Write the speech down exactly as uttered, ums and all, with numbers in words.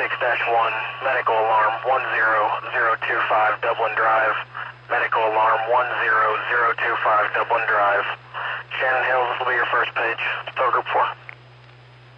six dash one, medical alarm one zero zero two five Dublin Drive. Medical alarm one zero zero two five Dublin Drive. Shannon Hills, this will be your first page. Tow group four.